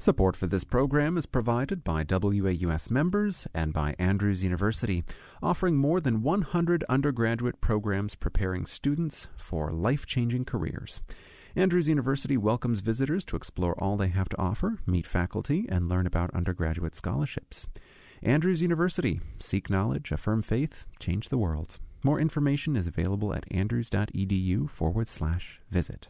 Support for this program is provided by WAUS members and by Andrews University, offering more than 100 undergraduate programs preparing students for life-changing careers. Andrews University welcomes visitors to explore all they have to offer, meet faculty, and learn about undergraduate scholarships. Andrews University. Seek knowledge, affirm faith, change the world. More information is available at andrews.edu/visit.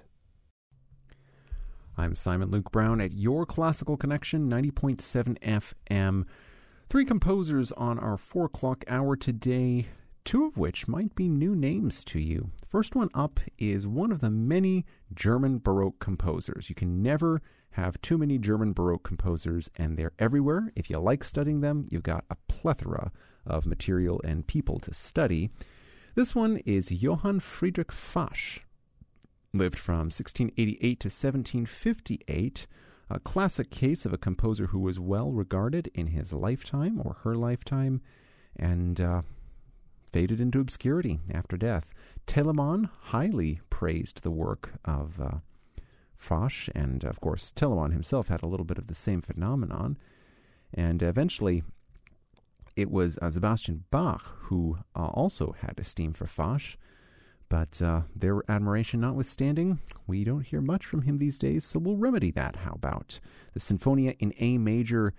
I'm Simon Luke Brown at Your Classical Connection, 90.7 FM. 3 composers on our 4 o'clock hour today, 2 of which might be new names to you. The first one up is one of the many German Baroque composers. You can never have too many German Baroque composers, and they're everywhere. If you like studying them, you've got a plethora of material and people to study. This one is Johann Friedrich Fasch. Lived from 1688 to 1758, a classic case of a composer who was well regarded in his lifetime or her lifetime and faded into obscurity after death. Telemann highly praised the work of Fasch, and of course Telemann himself had a little bit of the same phenomenon. And eventually it was Sebastian Bach who also had esteem for Fasch. But their admiration notwithstanding, we don't hear much from him these days, so we'll remedy that. How about the Sinfonia in A major,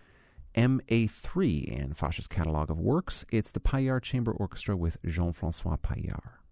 MA3 in Fasch's catalog of works? It's the Paillard Chamber Orchestra with Jean-François Paillard.